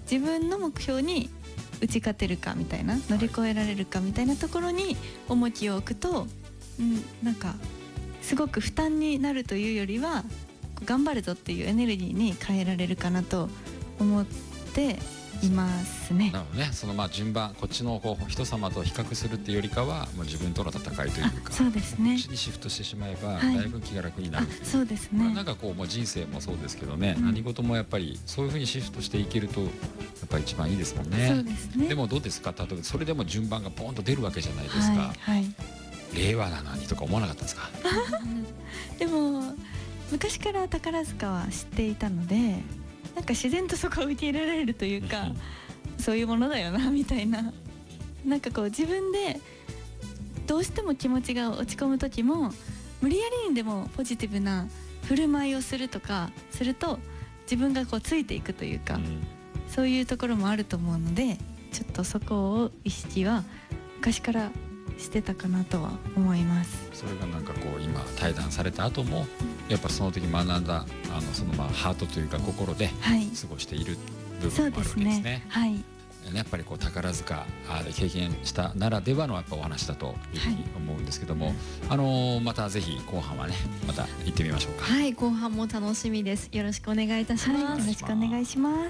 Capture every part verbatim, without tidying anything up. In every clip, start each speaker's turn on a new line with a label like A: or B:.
A: 自分の目標に打ち勝てるかみたいな、乗り越えられるかみたいなところに重きを置くと、うん、なんかすごく負担になるというよりは頑張るぞっていうエネルギーに変えられるかなと思っていますね。
B: なるほどね。そのまあ順番、こっちの方人様と比較するっていうよりかはもう自分との戦いというか、
A: そうですね、
B: こっちにシフトしてしまえば、
A: はい、
B: だいぶ気が楽になる。
A: あ、そうですね。
B: なんかこうもう人生もそうですけどね、うん、何事もやっぱりそういうふうにシフトしていけるとやっぱり一番いいですもんね。
A: そうですね。
B: でもどうですか、例えばそれでも順番がポンと出るわけじゃないですか、
A: はいはい、
B: 令和なのにとか思わなかったですか？
A: でも昔から宝塚は知っていたので、なんか自然とそこを受け入れられるというかそういうものだよなみたいな、なんかこう自分でどうしても気持ちが落ち込む時も無理やりにでもポジティブな振る舞いをするとかすると自分がこうついていくというか、うん、そういうところもあると思うので、ちょっとそこを意識は昔からしてたかなとは思います。
B: それがなんかこう今対談された後もやっぱその時学んだあのそのまあハートというか心で過ごしている部分もあるわけですね。
A: はい、
B: やっぱりこう宝塚で経験したならではのやっぱお話だというふうに思うんですけども、はい、あのー、またぜひ後半はねまた行ってみましょうか。
C: はい、後半も楽しみです。よろしくお願いいたします。
A: はい、よろしくお願いします。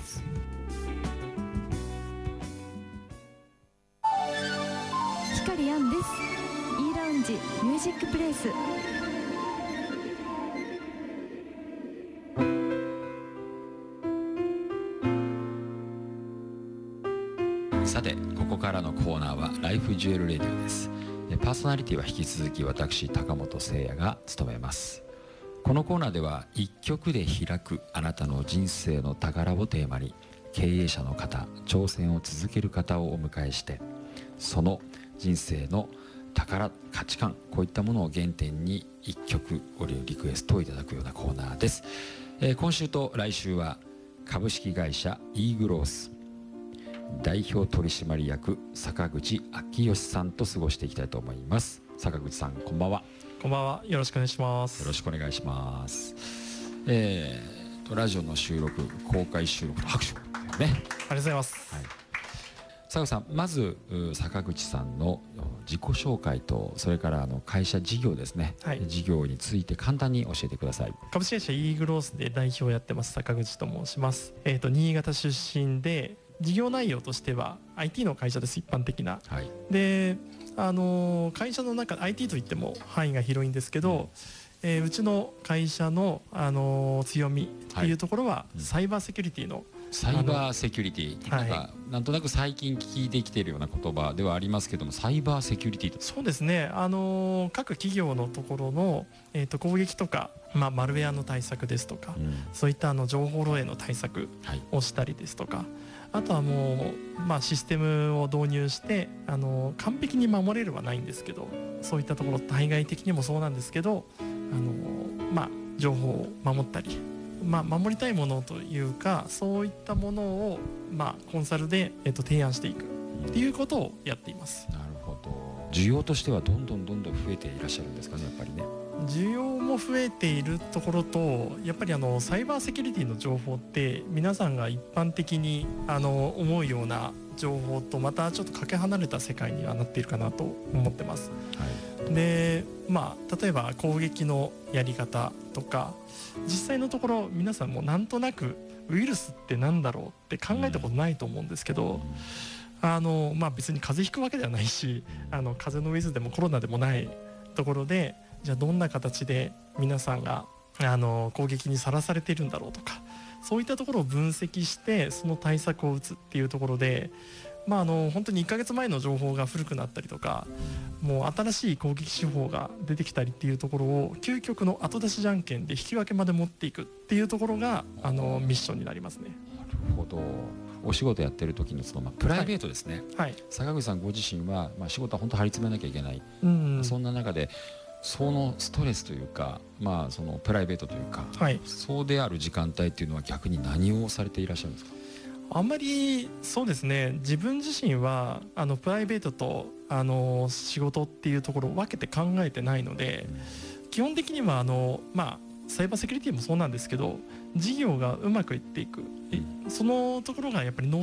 A: 光アンです。 E ラウンジミュージックプレイス。
B: さてここからのコーナーはライフジュエルレディオです。パーソナリティは引き続き私高本誠也が務めます。このコーナーでは一曲で開くあなたの人生の宝をテーマに、経営者の方、挑戦を続ける方をお迎えして、その人生の宝、価値観、こういったものを原点に一曲をリクエストをいただくようなコーナーです。えー、今週と来週は株式会社 E グロース代表取締役坂口昭義さんと過ごしていきたいと思います。坂口さん、こんばんは。
D: こんばんは、よろしくお願いします。
B: よろしくお願いします。えー、とラジオの収録、公開収録と拍手ね。ありが
D: とうございます。
B: はい、坂口さん、まず坂口さんの自己紹介と、それからあの会社事業ですね、はい、事業について簡単に教えてください。
D: 株式会社 E グロースで代表をやってます坂口と申します。えー、と新潟出身で、事業内容としては アイティー の会社です。一般的な、はい、で、あのー、会社の中 アイティー といっても範囲が広いんですけど、うん、えー、うちの会社の、あのー、強みっていうところは、はい、サイバーセキュリティの、
B: サイバーセキュリティ、なんか、はい、なんとなく最近聞いてきているような言葉ではありますけども、サイバーセキュリティと。
D: そうですね、あのー、各企業のところの、えー、と攻撃とか、まあ、マルウェアの対策ですとか、うん、そういったあの情報漏洩の対策をしたりですとか、はい、あとはもう、まあ、システムを導入してあの完璧に守れるはないんですけど、そういったところ対外的にもそうなんですけど、あの、まあ、情報を守ったり、まあ、守りたいものというか、そういったものを、まあ、コンサルで、えっと、提案していくっていうことをやっています。
B: なるほど。需要としてはどんどんどんどん増えていらっしゃるんですかね、やっぱりね。
D: 需要も増えているところと、やっぱりあのサイバーセキュリティの情報って皆さんが一般的にあの思うような情報とまたちょっとかけ離れた世界にはなっているかなと思ってます。はい、で、まあ、例えば攻撃のやり方とか、実際のところ皆さんもなんとなくウイルスってなんだろうって考えたことないと思うんですけど、うん、あのまあ、別に風邪ひくわけではないし、あの風邪のウイルスでもコロナでもないところで、じゃあどんな形で皆さんがあの攻撃にさらされているんだろうとか、そういったところを分析してその対策を打つっていうところで、まあ、あの本当にいっかげつまえの情報が古くなったりとか、もう新しい攻撃手法が出てきたりっていうところを究極の後出しじゃんけんで引き分けまで持っていくっていうところがあのミッションになりますね。
B: なるほど。お仕事やってる時のその、まあ、プライベートですね、はいはい、坂口さんご自身は、まあ、仕事は本当張り詰めなきゃいけない、うんうん、そんな中でそのストレスというか、まあ、そのプライベートというか、はい、そうである時間帯っていうのは逆に何をされていらっしゃるんですか？
D: あんまりそうですね、自分自身はあのプライベートとあの仕事っていうところを分けて考えてないので、うん、基本的にはあの、まあ、サイバーセキュリティもそうなんですけど、事業がうまくいっていく、うん、そのところがやっぱり